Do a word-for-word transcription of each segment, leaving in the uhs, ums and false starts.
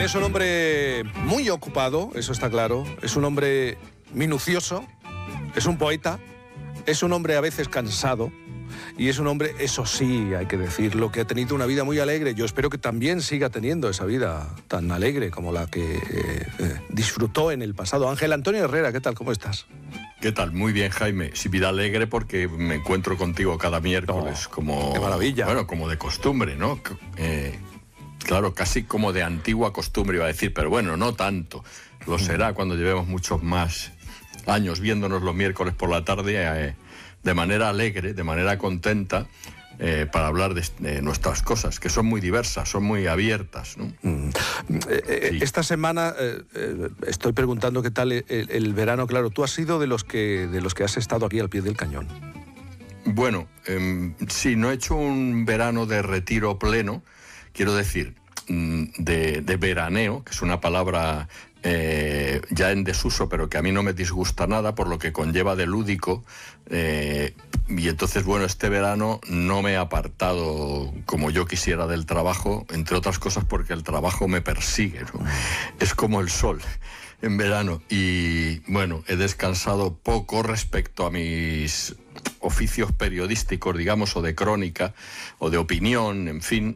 es un hombre muy ocupado, eso está claro. Es un hombre minucioso, es un poeta, es un hombre a veces cansado. Y es un hombre, eso sí, hay que decirlo, que ha tenido una vida muy alegre. Yo espero que también siga teniendo esa vida tan alegre como la que eh, eh, disfrutó en el pasado. Ángel Antonio Herrera, ¿qué tal? ¿Cómo estás? ¿Qué tal? Muy bien, Jaime. Sí, vida alegre porque me encuentro contigo cada miércoles. Oh, como, ¡qué maravilla! Bueno, como de costumbre, ¿no? Eh, claro, casi como de antigua costumbre iba a decir, pero bueno, no tanto. Lo será cuando llevemos muchos más años viéndonos los miércoles por la tarde eh, de manera alegre, de manera contenta, eh, para hablar de, de nuestras cosas, que son muy diversas, son muy abiertas, ¿no? Mm. Eh, sí. Esta semana eh, eh, estoy preguntando qué tal el, el verano. Claro, tú has sido de los que de los que has estado aquí al pie del cañón. Bueno, eh, sí, no he hecho un verano de retiro pleno, quiero decir, de, de veraneo, que es una palabra eh, ya en desuso, pero que a mí no me disgusta nada por lo que conlleva de lúdico. Eh, y entonces, bueno, este verano no me he apartado como yo quisiera del trabajo, entre otras cosas porque el trabajo me persigue, ¿no? Es como el sol en verano. Y bueno, he descansado poco respecto a mis oficios periodísticos, digamos, o de crónica, o de opinión, en fin,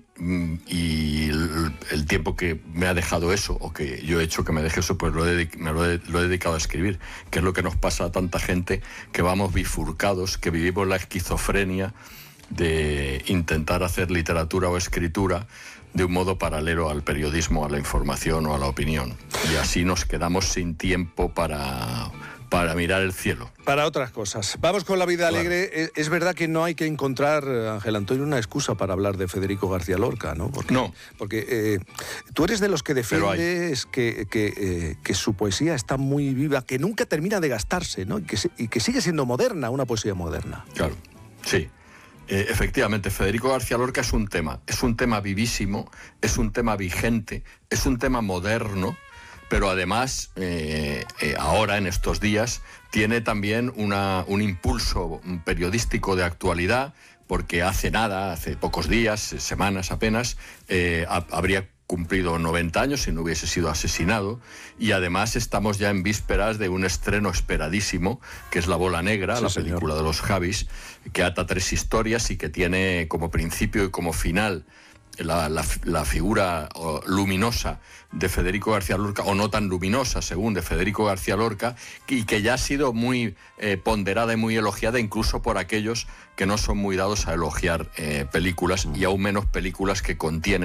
y el, el tiempo que me ha dejado eso, o que yo he hecho que me deje eso, pues lo he, me lo he, lo he dedicado a escribir, que es lo que nos pasa a tanta gente, que vamos bifurcados, que vivimos la esquizofrenia de intentar hacer literatura o escritura de un modo paralelo al periodismo, a la información o a la opinión. Y así nos quedamos sin tiempo para... para mirar el cielo. Para otras cosas. Vamos con la vida Claro. alegre. Es verdad que no hay que encontrar, Ángel Antonio, una excusa para hablar de Federico García Lorca, ¿no? Porque, no. Porque eh, tú eres de los que defiendes que, que, eh, que su poesía está muy viva, que nunca termina de gastarse, ¿no? Y que, y que sigue siendo moderna, una poesía moderna. Claro, sí. Eh, efectivamente, Federico García Lorca es un tema. Es un tema vivísimo, es un tema vigente, es un tema moderno, pero además, eh, eh, ahora, en estos días, tiene también una, un impulso periodístico de actualidad, porque hace nada, hace pocos días, semanas apenas, eh, ha, habría cumplido noventa años si no hubiese sido asesinado, y además estamos ya en vísperas de un estreno esperadísimo, que es La Bola Negra, sí, la señor. película de los Javis, que ata tres historias y que tiene como principio y como final La, la, la figura oh, luminosa de Federico García Lorca, o no tan luminosa según de Federico García Lorca, y que ya ha sido muy eh, ponderada y muy elogiada incluso por aquellos que no son muy dados a elogiar eh, películas, y aún menos películas que contienen